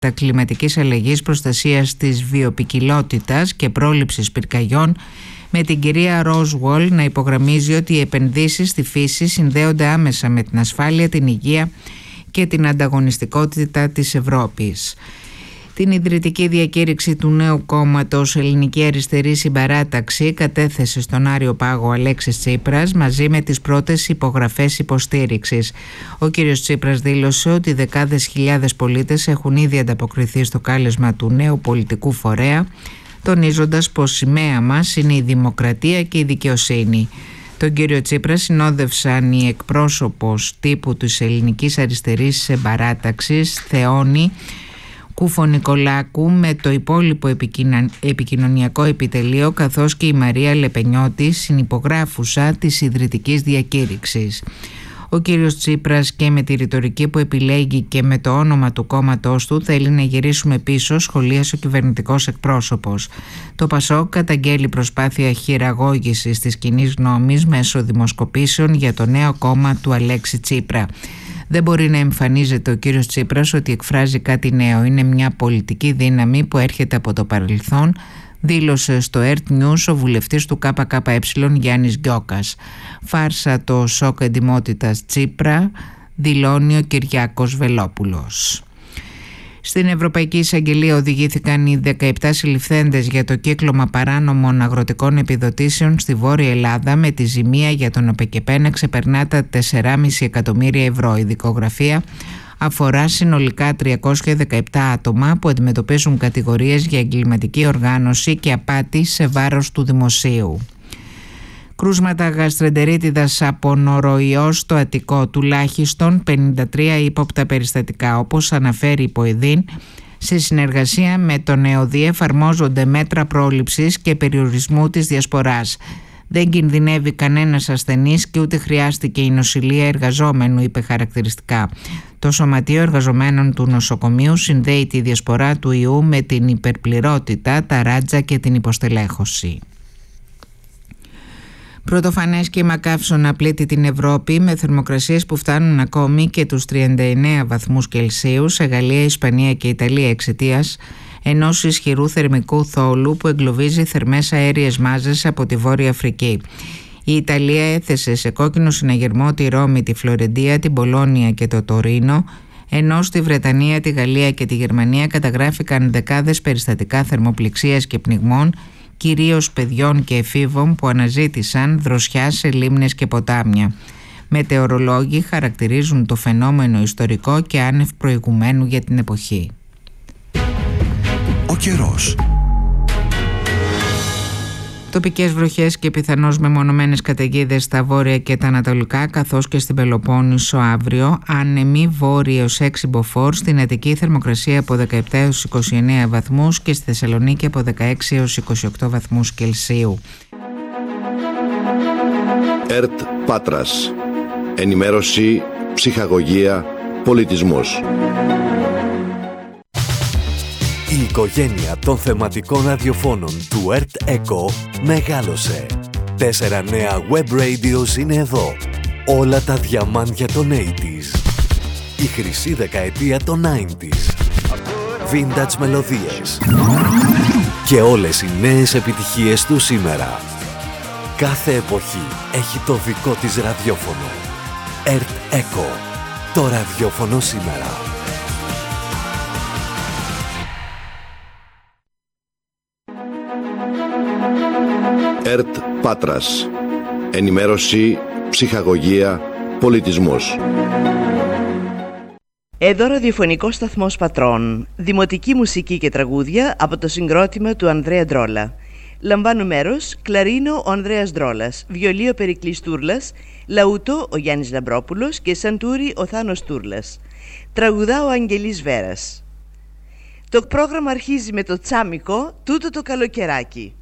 κλιματικής αλλαγής, προστασίας της βιοποικιλότητας και πρόληψης πυρκαγιών, με την κυρία Ρόσουολ να υπογραμμίζει ότι οι επενδύσεις στη φύση συνδέονται άμεσα με την ασφάλεια, την υγεία και την ανταγωνιστικότητα της Ευρώπης. Την ιδρυτική διακήρυξη του νέου κόμματος Ελληνική Αριστερή Συμπαράταξη κατέθεσε στον Άριο Πάγο Αλέξης Τσίπρας μαζί με τις πρώτες υπογραφές υποστήριξης. Ο κύριος Τσίπρας δήλωσε ότι δεκάδες χιλιάδες πολίτες έχουν ήδη ανταποκριθεί στο κάλεσμα του νέου πολιτικού φορέα, τονίζοντας πως σημαία μας είναι η δημοκρατία και η δικαιοσύνη. Τον κύριο Τσίπρα συνόδευσαν οι εκπρόσωπος τύπου της Ελληνικής Αριστερής Συμπαράταξης Θεόνη Κουφονικολάκου με το υπόλοιπο επικοινωνιακό επιτελείο, καθώς και η Μαρία Λεπενιώτη, συνυπογράφουσα της ιδρυτικής διακήρυξης. Ο κύριος Τσίπρας, και με τη ρητορική που επιλέγει και με το όνομα του κόμματός του, θέλει να γυρίσουμε πίσω, σχολίασε ο κυβερνητικός εκπρόσωπος. Το ΠΑΣΟΚ καταγγέλει προσπάθεια χειραγώγησης της κοινής γνώμης μέσω δημοσκοπήσεων για το νέο κόμμα του Αλέξη Τσίπρα. Δεν μπορεί να εμφανίζεται ο κύριος Τσίπρας ότι εκφράζει κάτι νέο. Είναι μια πολιτική δύναμη που έρχεται από το παρελθόν, δήλωσε στο Earth News ο βουλευτής του ΚΚΕ Γιάννης Γκιόκας. Φάρσα το σοκ εντιμότητας Τσίπρα, δηλώνει ο Κυριάκος Βελόπουλος. Στην Ευρωπαϊκή Εισαγγελία οδηγήθηκαν οι 17 συλληφθέντες για το κύκλωμα παράνομων αγροτικών επιδοτήσεων στη Βόρεια Ελλάδα, με τη ζημία για τον ΟΠΕΚΕΠΕ να ξεπερνά τα 4,5 εκατομμύρια ευρώ. Η δικογραφία αφορά συνολικά 317 άτομα που αντιμετωπίζουν κατηγορίες για εγκληματική οργάνωση και απάτη σε βάρος του δημοσίου. Κρούσματα γαστρεντερίτιδας από νοροϊό στο Αττικό, τουλάχιστον 53 ύποπτα περιστατικά. Όπως αναφέρει η Ποεδίν, σε συνεργασία με τον ΕΟΔΗ εφαρμόζονται μέτρα πρόληψης και περιορισμού της διασποράς. Δεν κινδυνεύει κανένας ασθενής και ούτε χρειάστηκε η νοσηλεία εργαζόμενου, είπε χαρακτηριστικά. Το Σωματείο Εργαζομένων του Νοσοκομείου συνδέει τη διασπορά του ιού με την υπερπληρότητα, τα ράτζα και την υποστελέχωση. Πρωτοφανές και μακάψωνα πλήττει την Ευρώπη, με θερμοκρασίες που φτάνουν ακόμη και τους 39 βαθμούς Κελσίου σε Γαλλία, Ισπανία και Ιταλία, εξαιτίας ενός ισχυρού θερμικού θόλου που εγκλωβίζει θερμές αέριες μάζες από τη Βόρεια Αφρική. Η Ιταλία έθεσε σε κόκκινο συναγερμό τη Ρώμη, τη Φλωρεντία, την Πολόνια και το Τωρίνο, ενώ στη Βρετανία, τη Γαλλία και τη Γερμανία καταγράφηκαν δεκάδες περιστατικά θερμοπληξίας και πνιγμών, κυρίως παιδιών και εφήβων που αναζήτησαν δροσιά σε λίμνες και ποτάμια. Μετεωρολόγοι χαρακτηρίζουν το φαινόμενο ιστορικό και άνευ προηγουμένου για την εποχή. Ο καιρός. Τοπικές βροχές και πιθανώς μεμονωμένες καταιγίδες στα βόρεια και τα ανατολικά, καθώς και στην Πελοπόννησο αύριο. Άνεμη βόρειος 6 μποφόρ, στην Αττική θερμοκρασία από 17 έως 29 βαθμούς και στη Θεσσαλονίκη από 16 έως 28 βαθμούς Κελσίου. ΕΡΤ Πάτρας. Ενημέρωση, ψυχαγωγία, πολιτισμός. Η οικογένεια των θεματικών ραδιοφώνων του ΕΡΤ ΕΚΟ μεγάλωσε. 4 νέα web radios είναι εδώ. Όλα τα διαμάντια των 80s. Η χρυσή δεκαετία των 90s. Vintage μελωδίες. Και όλες οι νέες επιτυχίες του σήμερα. Κάθε εποχή έχει το δικό της ραδιόφωνο. ΕΡΤ ΕΚΟ. Το ραδιόφωνο σήμερα. ΕΡΤ Πάτρας. Ενημέρωση, ψυχαγωγία, πολιτισμός. Εδώ ραδιοφωνικός σταθμός Πατρών. Δημοτική μουσική και τραγούδια από το συγκρότημα του Ανδρέα Ντρόλα. Λαμβάνουν μέρος κλαρίνο ο Ανδρέας Ντρόλας, βιολί ο Περικλής Τούρλας, λαούτο ο Γιάννης Λαμπρόπουλος και σαντούρι ο Θάνος Τούρλας. Τραγουδά ο Αγγελής Βέρας. Το πρόγραμμα αρχίζει με το τσάμικο «Τούτο το καλοκαιράκι».